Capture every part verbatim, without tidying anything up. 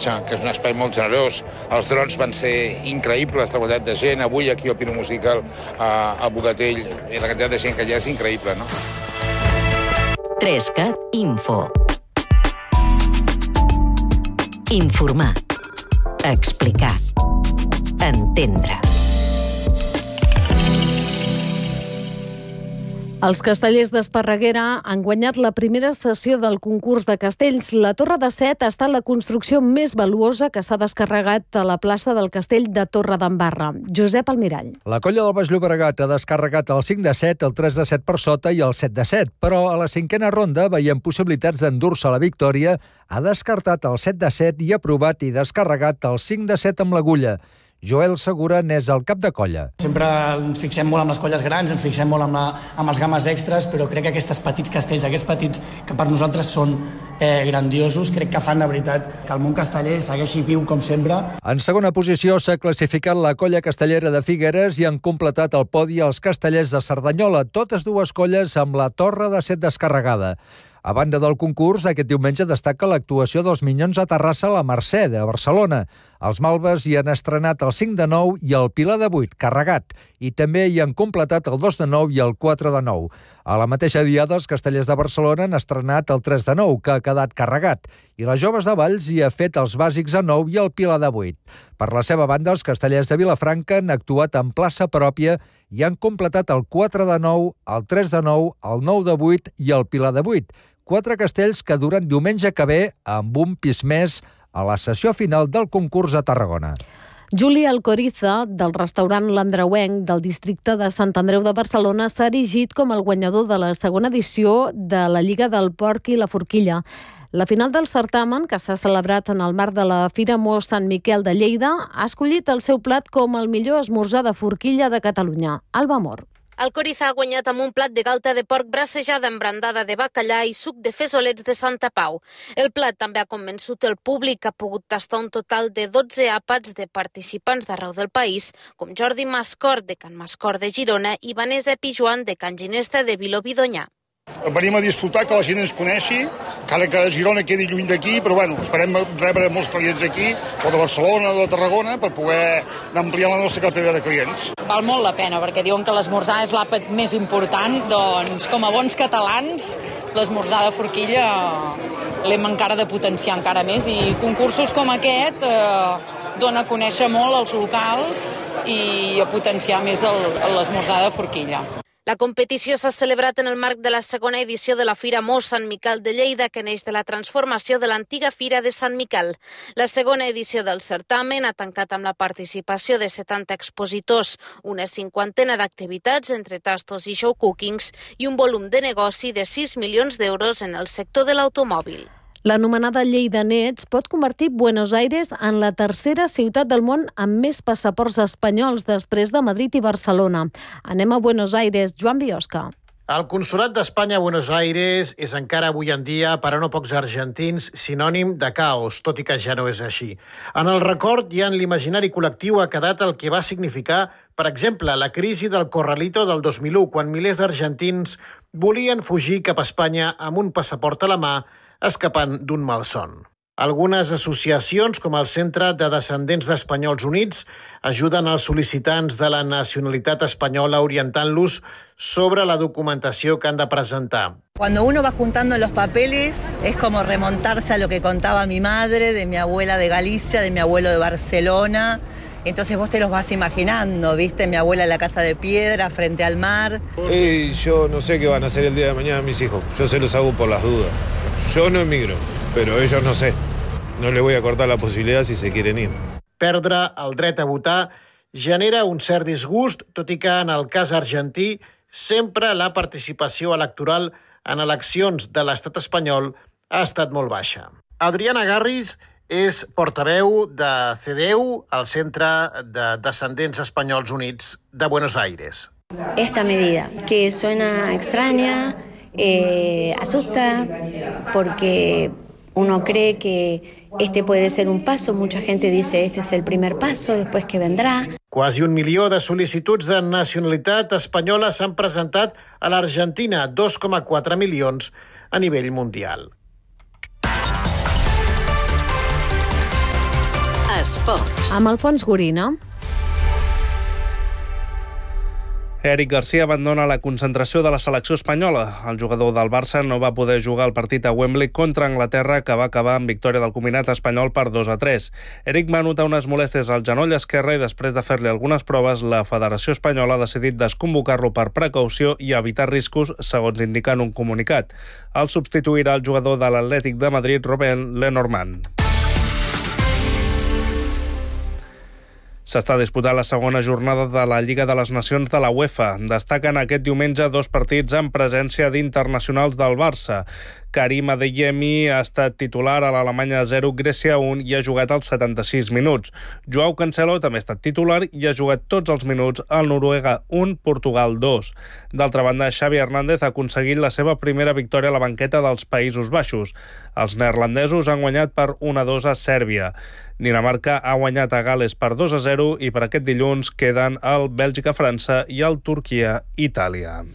Platja, que és un espai molt generós. Els drons van ser increïbles, la quantitat de gent. Avui aquí al Pino Musical a, a Bogatell, i la quantitat de gent que hi ha és increïble, no? tres cat Info. Informar. Explicar. Entendre. Els castellers d'Esparreguera han guanyat la primera sessió del concurs de castells. La Torre de Set ha estat la construcció més valuosa que s'ha descarregat a la plaça del castell de Torredembarra. Josep Almirall. La colla del Baix Llobregat ha descarregat el cinc de set, el tres de set per sota i el set de set, però a la cinquena ronda, veient possibilitats d'endur-se la victòria, ha descartat el set de set i ha provat i descarregat el cinc de set amb l'agulla. Joel Segura n'és el cap de colla. Sempre ens fixem molt en les colles grans, ens fixem molt en, la, en els games extras, però crec que aquests petits castells, aquests petits que per nosaltres són eh, grandiosos, crec que fan de veritat que el món casteller segueixi viu com sempre. En segona posició s'ha classificat la colla castellera de Figueres i han completat el podi els castellers de Cerdanyola, totes dues colles amb la Torre de Set descarregada. A banda del concurs, aquest diumenge destaca l'actuació dels Minyons a Terrassa a la Mercè, de Barcelona. Els Malves hi han estrenat el cinc de nou i el Pilar de vuit, carregat, i també hi han completat el dos de nou i el quatre de nou. A la mateixa diada, els castellers de Barcelona han estrenat el tres de nou, que ha quedat carregat, i les Joves de Valls hi ha fet els bàsics a nou i el Pilar de vuit. Per la seva banda, els castellers de Vilafranca han actuat en plaça pròpia i han completat el quatre de nou, el tres de nou, el nou de vuit i el Pilar de vuit. Quatre castells que duren diumenge que ve amb un pis més a la sessió final del concurs a Tarragona. Juli Alcoriza, del restaurant L'Andreuenc del districte de Sant Andreu de Barcelona, s'ha erigit com el guanyador de la segona edició de la Lliga del Porc i la Forquilla. La final del certamen, que s'ha celebrat en el marc de la Fira Mos Sant Miquel de Lleida, ha escollit el seu plat com el millor esmorzar de forquilla de Catalunya. Alba Mor. Alcoriza ha guanyat amb un plat de galta de porc brassejada amb brandada de bacallà i suc de fesolets de Santa Pau. El plat també ha convençut el públic, que ha pogut tastar un total de dotze àpats de participants d'arreu del país, com Jordi Mascort, de Can Mascort de Girona, i Vanessa Pijuan, de Can Ginesta de Vilobí d'Onyar. Venim a disfrutar, que la gent ens coneixi, encara que Girona quedi lluny d'aquí, però bueno, esperem rebre molts clients aquí, o de Barcelona o de Tarragona, per poder ampliar la nostra cartera de clients. Val molt la pena, perquè diuen que l'esmorzar és l'àpat més important, doncs com a bons catalans, l'esmorzar de forquilla l'hem encara de potenciar encara més, i concursos com aquest eh, dona a conèixer molt els locals i a potenciar més l'esmorzar de forquilla. La competició s'ha celebrat en el marc de la segona edició de la Fira Mos Sant Miquel de Lleida, que neix de la transformació de l'antiga Fira de Sant Miquel. La segona edició del certamen ha tancat amb la participació de setanta expositors, una cinquantena d'activitats entre tastos i show cookings i un volum de negoci de sis milions d'euros en el sector de l'automòbil. L'anomenada Llei de Nets pot convertir Buenos Aires en la tercera ciutat del món amb més passaports espanyols després de Madrid i Barcelona. Anem a Buenos Aires. Joan Biosca. El Consolat d'Espanya a Buenos Aires és encara avui en dia, per a no pocs argentins, sinònim de caos, tot i que ja no és així. En el record i en l'imaginari col·lectiu ha quedat el que va significar, per exemple, la crisi del Corralito del dos mil u, quan milers d'argentins volien fugir cap a Espanya amb un passaport a la mà, escapant d'un malson. Algunes associacions, com el Centre de Descendents d'Espanyols Units, ajuden als sol·licitants de la nacionalitat espanyola orientant-los sobre la documentació que han de presentar. Cuando uno va juntando los papeles, es como remontarse a lo que contaba mi madre, de mi abuela de Galicia, de mi abuelo de Barcelona. Entonces vos te los vas imaginando, ¿viste? Mi abuela en la casa de piedra, frente al mar. Hey, yo no sé qué van a hacer el día de mañana mis hijos. Yo se los hago por las dudas. Yo no emigro, pero ellos no sé. No les voy a cortar la posibilidad si se quieren ir. Perdre el dret a votar genera un cert disgust, tot i que en el cas argentí sempre la participació electoral en eleccions de l'estat espanyol ha estat molt baixa. Adriana Garris és portaveu de C D U, el Centre de Descendents Espanyols Units de Buenos Aires. Esta medida, que suena extraña, eh, asusta, porque uno cree que este puede ser un paso. Mucha gente dice este es el primer paso, después que vendrá. Quasi un milió de sol·licituds de nacionalitat espanyola s'han presentat a l'Argentina, dos coma quatre milions a nivell mundial. Esports. Amb Alfons Gorina. Eric Garcia abandona la concentració de la selecció espanyola. El jugador del Barça no va poder jugar el partit a Wembley contra Anglaterra, que va acabar amb victòria del combinat espanyol per dos a tres. Eric va notar unes molèsties al genoll esquerre i després de fer-li algunes proves, la Federació Espanyola ha decidit desconvocar-lo per precaució i evitar riscos, segons indica en un comunicat. El substituirà el jugador de l'Atlètic de Madrid, Robben Lenormand. S'està disputant la segona jornada de la Lliga de les Nacions de la UEFA. Destaquen aquest diumenge dos partits en presència d'internacionals del Barça. Karim Adeyemi ha estat titular a l'Alemanya zero, Grècia un i ha jugat els setanta-sis minuts. Joao Cancelo també ha estat titular i ha jugat tots els minuts al Noruega un, Portugal dos. D'altra banda, Xavi Hernández ha aconseguit la seva primera victòria a la banqueta dels Països Baixos. Els neerlandesos han guanyat per un a dos a Sèrbia. Dinamarca ha guanyat a Gal·les per dos a zero i per aquest dilluns queden el Bèlgica-França i el Turquia-Itàlia.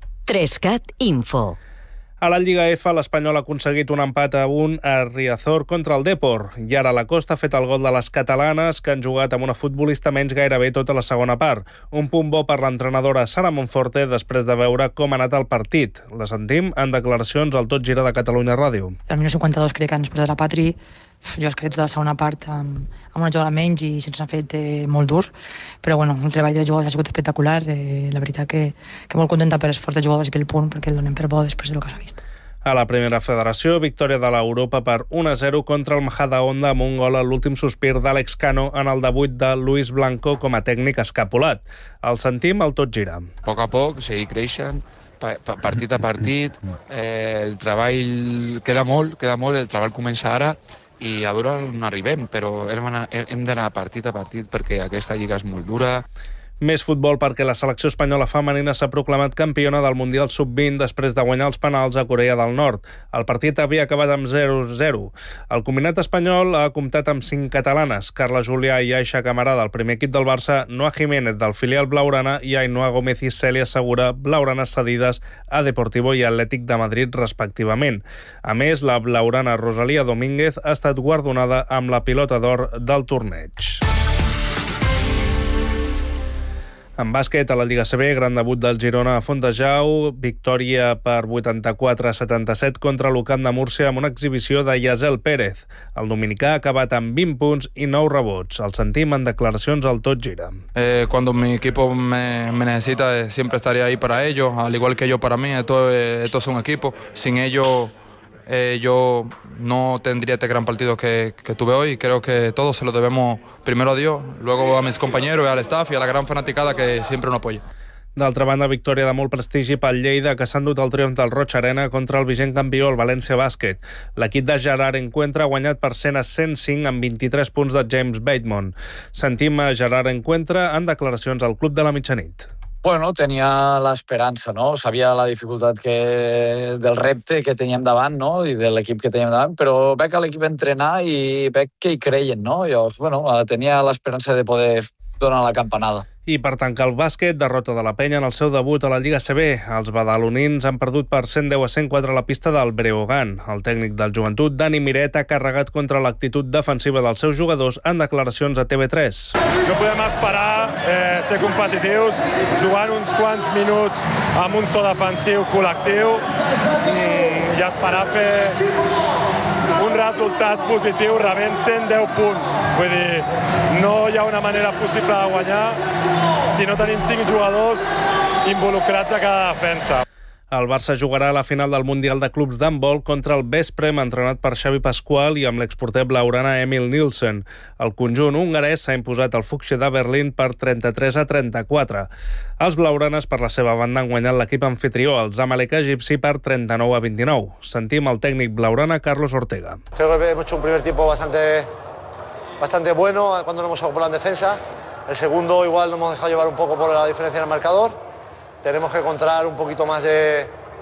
Trescat Info. A la Lliga F, l'Espanyol ha aconseguit un empat a un a Riazor contra el Depor. I ara la Costa ha fet el gol de les catalanes, que han jugat amb una futbolista menys gairebé tota la segona part. Un punt bo per l'entrenadora Sara Monforte després de veure com ha anat el partit. La sentim en declaracions al Tot Gira de Catalunya Ràdio. Al minut cinquanta-dos crec que ens portat la Patri. Jo crec tota la segona part amb, amb una jugada menys i se'ns ha fet eh, molt dur, però bueno, el treball dels jugadors ha sigut espectacular. Eh, la veritat que, que molt contenta per l'esforç dels jugadors i pel punt, perquè el donem per bo després del que s'ha vist. A la primera federació, victòria de l'Europa per un a zero contra el Majadahonda amb un gol a l'últim sospir d'Àlex Cano en el debut de Luis Blanco com a tècnic escapulat. El sentim al Tot Gira. A poc a poc, seguir creixent, partit a partit, eh, el treball queda molt, queda molt, el treball comença ara, i a veure on arribem, però hem d'anar partit a partit perquè aquesta lliga és molt dura. Més futbol perquè la selecció espanyola femenina s'ha proclamat campiona del Mundial sub vint després de guanyar els penals a Corea del Nord. El partit havia acabat amb zero a zero. El combinat espanyol ha comptat amb cinc catalanes, Carla Julià i Aixa Camarà del primer equip del Barça, Noa Jiménez del filial blaugrana i Ainhoa Gómez i Cèlia Segura, blaugranes cedides a Deportivo i Atlètic de Madrid respectivament. A més, la blaugrana Rosalía Domínguez ha estat guardonada amb la pilota d'or del torneig. En bàsquet, a la Lliga C B, gran debut del Girona a Fontejau, victòria per vuitanta-quatre a setanta-set contra l'U C A M de Múrcia amb una exhibició de Yazel Pérez. El dominicà ha acabat amb vint punts i nou rebots. El sentim en declaracions al Tot Gira. Eh, cuando mi equipo me, me necesita, eh, siempre estaré ahí para ellos, al igual que yo para mí. Esto, eh, esto es un equipo. Sin ellos, eh, yo no tendría este gran partido que, que tuve hoy. Creo que todo se lo debemos primero a Dios, luego a mis compañeros y al staff y a la gran fanaticada que siempre nos apoya. D'altra banda, victòria de molt prestigi pel Lleida, que s'ha endut el triomf del Roig Arena contra el vigent campió, el València Bàsquet. L'equip de Gerard Encuentra ha guanyat per cent a cent cinc amb vint-i-tres punts de James Bateman. Sentim a Gerard Encuentra en declaracions al Club de la Mitjanit. Bueno, tenia l'esperança, no? Sabia la dificultat que, del repte que teníem davant, no? I de l'equip que teníem davant, però veig a l'equip entrenar i veig que hi creien, no? Llavors, bueno, tenia l'esperança de poder donar la campanada. I per tancar el bàsquet, derrota de la Penya en el seu debut a la Lliga C B. Els badalonins han perdut per cent deu a cent quatre a la pista del Breogán. El tècnic del Joventut, Dani Miret, ha carregat contra l'actitud defensiva dels seus jugadors en declaracions a T V tres. No podem esperar eh, ser competitius, jugant uns quants minuts amb un to defensiu col·lectiu mm, i esperar fer un resultat positiu rebent cent deu punts. Vull dir, no hi ha una manera possible de guanyar si no tenim cinc jugadors involucrats a cada defensa. El Barça jugarà a la final del Mundial de Clubs d'handbol contra el Vesprem, entrenat per Xavi Pasqual i amb l'exporter blaugrana Emil Nielsen. El conjunt hongarès s'ha imposat al Fuchsia de Berlín per trenta-tres a trenta-quatre. Els blaugranes, per la seva banda, han guanyat l'equip anfitrió, el Zamalek egipci, per trenta-nou a vint-i-nou. Sentim el tècnic blaugrana Carlos Ortega. Creo que hemos hecho un primer tiempo bastante, bastante bueno cuando nos hemos ocupado en defensa. El segundo igual nos hemos dejado llevar un poco por la diferencia en el marcador. Tenemos que encontrar un poquito más de,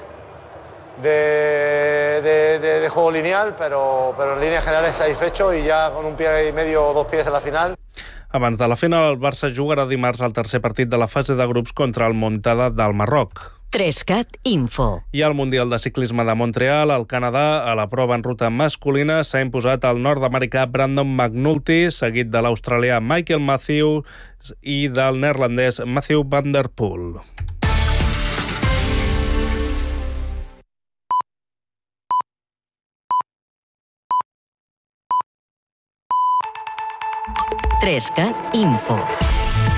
de, de, de, de juego lineal, pero, pero en líneas generales satisfecho y ya con un pie y medio o dos pies en la final. Abans de la final, el Barça jugarà dimarts al tercer partit de la fase de grups contra el Montcada del Marroc. Trescat Info. I al Mundial de Ciclisme de Montreal, al Canadà, a la prova en ruta masculina, s'ha imposat el nord-americà Brandon McNulty, seguit de l'australià Michael Matthews i del neerlandès Mathieu van der Poel. Trescat Info.